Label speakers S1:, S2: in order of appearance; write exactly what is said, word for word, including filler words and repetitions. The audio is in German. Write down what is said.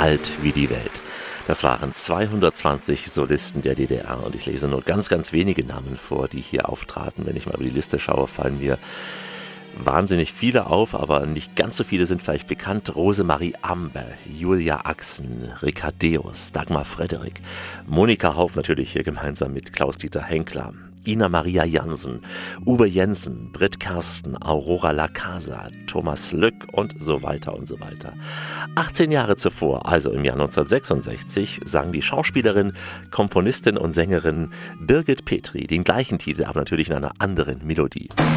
S1: alt wie die Welt. Das waren zweihundertzwanzig Solisten der D D R und ich lese nur ganz, ganz wenige Namen vor, die hier auftraten. Wenn ich mal über die Liste schaue, fallen mir wahnsinnig viele auf, aber nicht ganz so viele sind vielleicht bekannt. Rosemarie Amber, Julia Axen, Richard Deus, Dagmar Frederik, Monika Hauf natürlich hier gemeinsam mit Klaus-Dieter Henkler, Ina Maria Jansen, Uwe Jensen, Britt Kersten, Aurora Lacasa, Thomas Lück und so weiter und so weiter. achtzehn Jahre zuvor, also im Jahr neunzehnhundertsechsundsechzig, sang die Schauspielerin, Komponistin und Sängerin Birgit Petri den gleichen Titel, aber natürlich in einer anderen Melodie.